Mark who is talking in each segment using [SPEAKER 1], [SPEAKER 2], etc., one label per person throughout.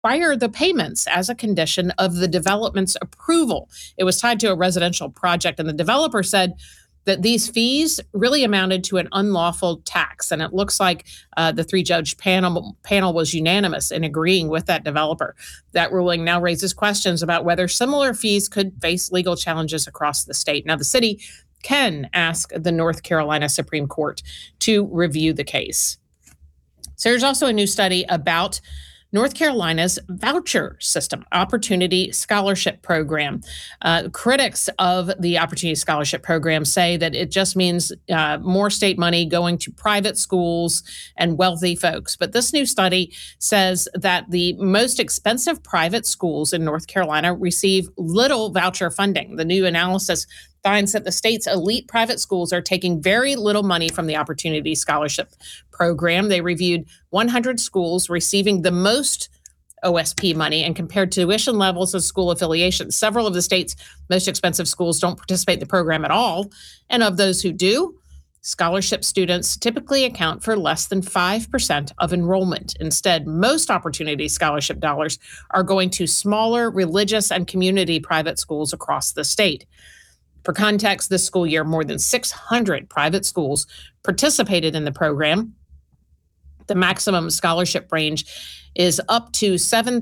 [SPEAKER 1] require the payments as a condition of the development's approval. It was tied to a residential project, and the developer said that these fees really amounted to an unlawful tax. And it looks like the three-judge panel was unanimous in agreeing with that developer. That ruling now raises questions about whether similar fees could face legal challenges across the state. Now, the city can ask the North Carolina Supreme Court to review the case. So there's also a new study about North Carolina's voucher system, Opportunity Scholarship Program. Critics of the Opportunity Scholarship Program say that it just means more state money going to private schools and wealthy folks. But this new study says that the most expensive private schools in North Carolina receive little voucher funding. The new analysis finds that the state's elite private schools are taking very little money from the Opportunity Scholarship Program. They reviewed 100 schools receiving the most OSP money and compared tuition levels of school affiliations. Several of the state's most expensive schools don't participate in the program at all. And of those who do, scholarship students typically account for less than 5% of enrollment. Instead, most Opportunity Scholarship dollars are going to smaller religious and community private schools across the state. For context, this school year, more than 600 private schools participated in the program. The maximum scholarship range is up to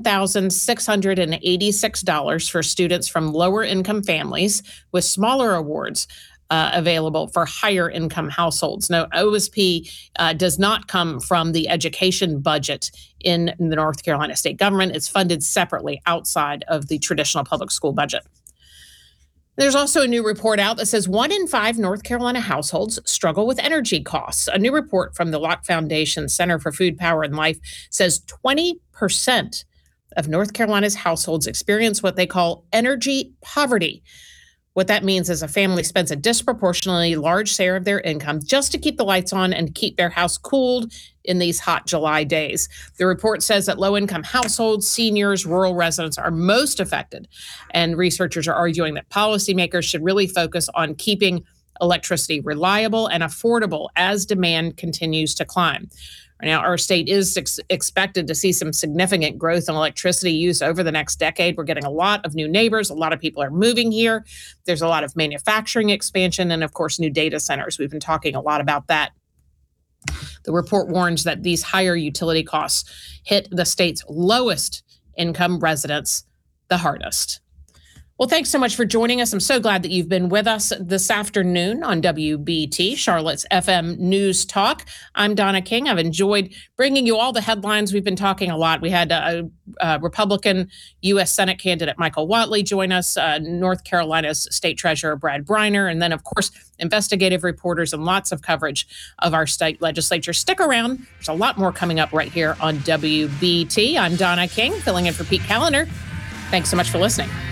[SPEAKER 1] $7,686 for students from lower income families, with smaller awards available for higher income households. Now, OSP does not come from the education budget in the North Carolina state government. It's funded separately outside of the traditional public school budget. There's also a new report out that says 1 in 5 North Carolina households struggle with energy costs. A new report from the Locke Foundation Center for Food, Power, and Life says 20% of North Carolina's households experience what they call energy poverty. What that means is a family spends a disproportionately large share of their income just to keep the lights on and keep their house cooled in these hot July days. The report says that low-income households, seniors, rural residents are most affected, and researchers are arguing that policymakers should really focus on keeping electricity reliable and affordable as demand continues to climb. Now, our state is expected to see some significant growth in electricity use over the next decade. We're getting a lot of new neighbors. A lot of people are moving here. There's a lot of manufacturing expansion and, of course, new data centers. We've been talking a lot about that. The report warns that these higher utility costs hit the state's lowest income residents the hardest. Well, thanks so much for joining us. I'm so glad that you've been with us this afternoon on WBT, Charlotte's FM News Talk. I'm Donna King. I've enjoyed bringing you all the headlines. We've been talking a lot. We had a Republican U.S. Senate candidate Michael Whatley join us, North Carolina's State Treasurer Brad Briner, and then, of course, investigative reporters and lots of coverage of our state legislature. Stick around. There's a lot more coming up right here on WBT. I'm Donna King, filling in for Pete Callender. Thanks so much for listening.